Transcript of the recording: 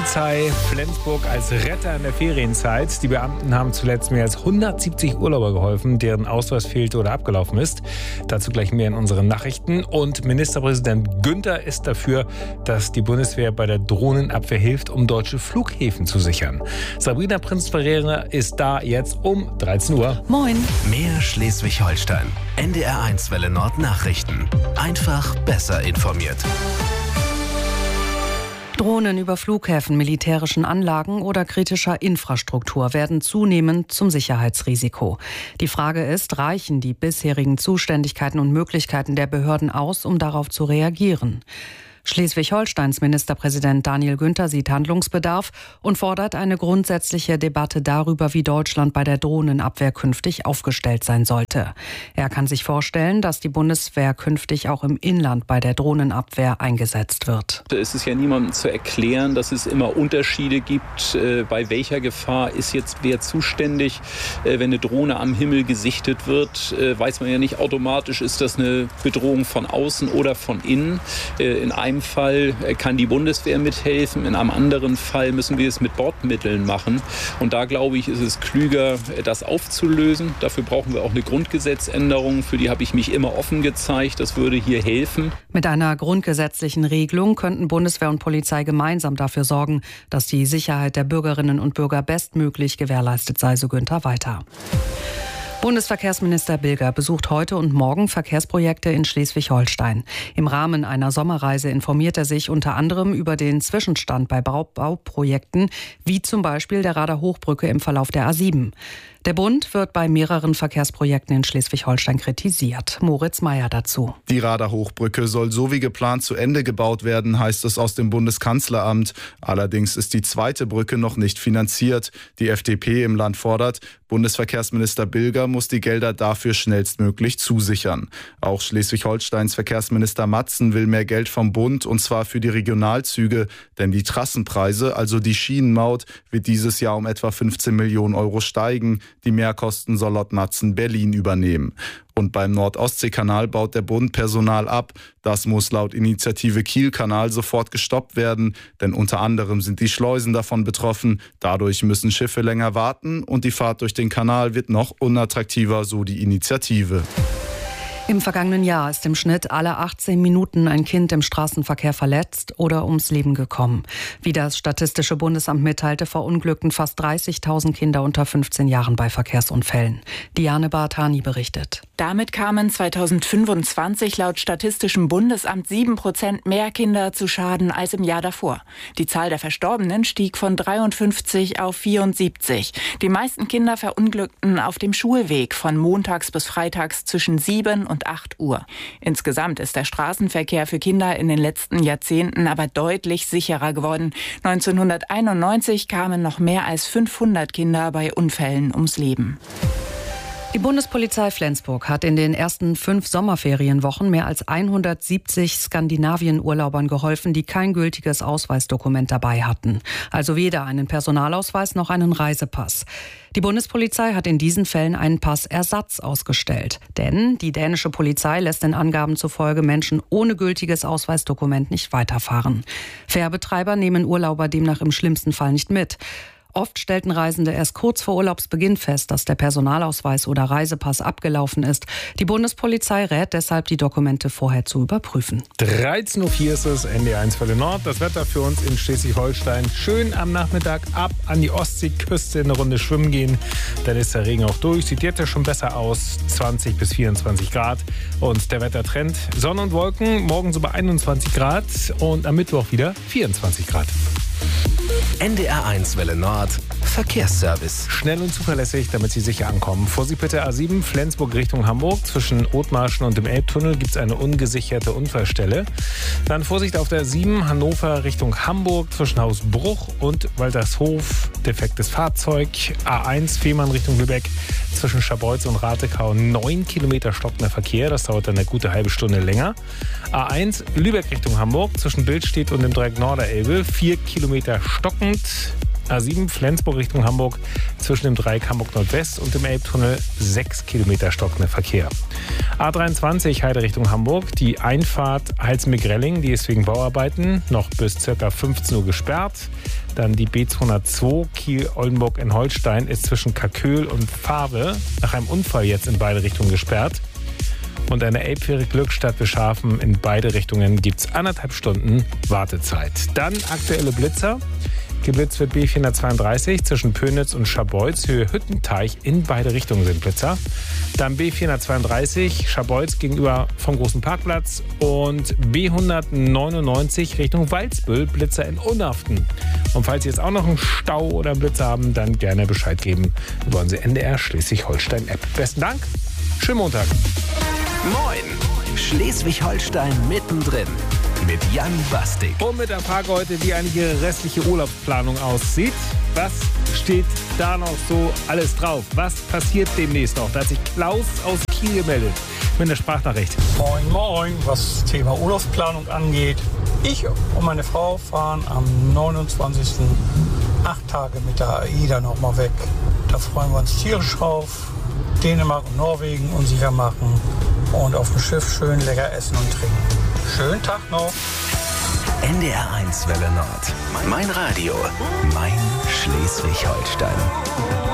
Bundespolizei Flensburg als Retter in der Ferienzeit. Die Beamten haben zuletzt mehr als 170 Urlauber geholfen, deren Ausweis fehlte oder abgelaufen ist. Dazu gleich mehr in unseren Nachrichten. Und Ministerpräsident Günther ist dafür, dass die Bundeswehr bei der Drohnenabwehr hilft, um deutsche Flughäfen zu sichern. Sabrina Prinz-Pereira ist da jetzt um 13 Uhr. Moin. Mehr Schleswig-Holstein. NDR1 Welle Nord Nachrichten. Einfach besser informiert. Drohnen über Flughäfen, militärischen Anlagen oder kritischer Infrastruktur werden zunehmend zum Sicherheitsrisiko. Die Frage ist, reichen die bisherigen Zuständigkeiten und Möglichkeiten der Behörden aus, um darauf zu reagieren? Schleswig-Holsteins Ministerpräsident Daniel Günther sieht Handlungsbedarf und fordert eine grundsätzliche Debatte darüber, wie Deutschland bei der Drohnenabwehr künftig aufgestellt sein sollte. Er kann sich vorstellen, dass die Bundeswehr künftig auch im Inland bei der Drohnenabwehr eingesetzt wird. Es ist ja niemandem zu erklären, dass es immer Unterschiede gibt, bei welcher Gefahr ist jetzt wer zuständig. Wenn eine Drohne am Himmel gesichtet wird, weiß man ja nicht automatisch, ist das eine Bedrohung von außen oder von innen. In einem Fall kann die Bundeswehr mithelfen, in einem anderen Fall müssen wir es mit Bordmitteln machen. Und da, glaube ich, ist es klüger, das aufzulösen. Dafür brauchen wir auch eine Grundgesetzänderung. Für die habe ich mich immer offen gezeigt. Das würde hier helfen. Mit einer grundgesetzlichen Regelung könnten Bundeswehr und Polizei gemeinsam dafür sorgen, dass die Sicherheit der Bürgerinnen und Bürger bestmöglich gewährleistet sei, so Günther weiter. Bundesverkehrsminister Bilger besucht heute und morgen Verkehrsprojekte in Schleswig-Holstein. Im Rahmen einer Sommerreise informiert er sich unter anderem über den Zwischenstand bei Bauprojekten, wie zum Beispiel der Rader Hochbrücke im Verlauf der A7. Der Bund wird bei mehreren Verkehrsprojekten in Schleswig-Holstein kritisiert. Moritz Meyer dazu. Die Rader Hochbrücke soll so wie geplant zu Ende gebaut werden, heißt es aus dem Bundeskanzleramt. Allerdings ist die zweite Brücke noch nicht finanziert. Die FDP im Land fordert, Bundesverkehrsminister Bilger muss die Gelder dafür schnellstmöglich zusichern. Auch Schleswig-Holsteins Verkehrsminister Matzen will mehr Geld vom Bund, und zwar für die Regionalzüge. Denn die Trassenpreise, also die Schienenmaut, wird dieses Jahr um etwa 15 Millionen Euro steigen. Die Mehrkosten soll laut Matzen Berlin übernehmen. Und beim Nord-Ostsee-Kanal baut der Bund Personal ab. Das muss laut Initiative Kiel-Kanal sofort gestoppt werden, denn unter anderem sind die Schleusen davon betroffen. Dadurch müssen Schiffe länger warten und die Fahrt durch den Kanal wird noch unattraktiver, so die Initiative. Im vergangenen Jahr ist im Schnitt alle 18 Minuten ein Kind im Straßenverkehr verletzt oder ums Leben gekommen. Wie das Statistische Bundesamt mitteilte, verunglückten fast 30.000 Kinder unter 15 Jahren bei Verkehrsunfällen. Diane Bartani berichtet. Damit kamen 2025 laut Statistischem Bundesamt 7% mehr Kinder zu Schaden als im Jahr davor. Die Zahl der Verstorbenen stieg von 53 auf 74. Die meisten Kinder verunglückten auf dem Schulweg von montags bis freitags zwischen 7 und 8 Uhr. Insgesamt ist der Straßenverkehr für Kinder in den letzten Jahrzehnten aber deutlich sicherer geworden. 1991 kamen noch mehr als 500 Kinder bei Unfällen ums Leben. Die Bundespolizei Flensburg hat in den ersten 5 Sommerferienwochen mehr als 170 Skandinavien-Urlaubern geholfen, die kein gültiges Ausweisdokument dabei hatten. Also weder einen Personalausweis noch einen Reisepass. Die Bundespolizei hat in diesen Fällen einen Passersatz ausgestellt. Denn die dänische Polizei lässt den Angaben zufolge Menschen ohne gültiges Ausweisdokument nicht weiterfahren. Fährbetreiber nehmen Urlauber demnach im schlimmsten Fall nicht mit. Oft stellten Reisende erst kurz vor Urlaubsbeginn fest, dass der Personalausweis oder Reisepass abgelaufen ist. Die Bundespolizei rät deshalb, die Dokumente vorher zu überprüfen. 13.04 Uhr ist es, NDR1 Welle Nord. Das Wetter für uns in Schleswig-Holstein. Schön am Nachmittag ab an die Ostseeküste eine Runde schwimmen gehen. Dann ist der Regen auch durch. Sieht jetzt ja schon besser aus. 20 bis 24 Grad. Und der Wettertrend: Sonne und Wolken. Morgen so bei 21 Grad. Und am Mittwoch wieder 24 Grad. NDR1 Welle Nord Verkehrsservice. Schnell und zuverlässig, damit Sie sicher ankommen. Vorsicht bitte A7 Flensburg Richtung Hamburg. Zwischen Othmarschen und dem Elbtunnel gibt es eine ungesicherte Unfallstelle. Dann Vorsicht auf der A7 Hannover Richtung Hamburg. Zwischen Hausbruch und Waltershof defektes Fahrzeug. A1 Fehmarn Richtung Lübeck. Zwischen Scharbeutz und Ratekau 9 Kilometer stockender Verkehr. Das dauert dann eine gute halbe Stunde länger. A1 Lübeck Richtung Hamburg. Zwischen Billstedt und dem Dreieck Norderelbe 4 Kilometer stockend. A7 Flensburg Richtung Hamburg zwischen dem Dreieck Hamburg Nordwest und dem Elbtunnel 6 Kilometer stockender Verkehr. A23 Heide Richtung Hamburg, die Einfahrt Halsmig-Relling, die ist wegen Bauarbeiten noch bis ca. 15 Uhr gesperrt. Dann die B202 Kiel-Oldenburg in Holstein ist zwischen Kaköhl und Fahrwe nach einem Unfall jetzt in beide Richtungen gesperrt. Und eine Elbfähre Glückstadt Bischhafen in beide Richtungen gibt es 1,5 Stunden Wartezeit. Dann aktuelle Blitzer. Geblitzt wird B432 zwischen Pönitz und Scharbeutz, Höhe Hüttenteich, in beide Richtungen sind Blitzer. Dann B432 Scharbeutz gegenüber vom großen Parkplatz und B199 Richtung Walsbüll, Blitzer in Unhaften. Und falls Sie jetzt auch noch einen Stau oder einen Blitzer haben, dann gerne Bescheid geben über unsere NDR Schleswig-Holstein-App. Besten Dank, schönen Montag. Moin, Schleswig-Holstein mittendrin. Mit Jan Bastik. Und mit der Frage heute, wie eigentlich Ihre restliche Urlaubsplanung aussieht. Was steht da noch so alles drauf? Was passiert demnächst noch? Da hat sich Klaus aus Kiel gemeldet mit einer Sprachnachricht. Moin, moin, was das Thema Urlaubsplanung angeht. Ich und meine Frau fahren am 29. 8 Tage mit der AIDA nochmal weg. Da freuen wir uns tierisch drauf. Dänemark und Norwegen unsicher machen und auf dem Schiff schön lecker essen und trinken. Schönen Tag noch. NDR 1 Welle Nord. Mein Radio. Mein Schleswig-Holstein.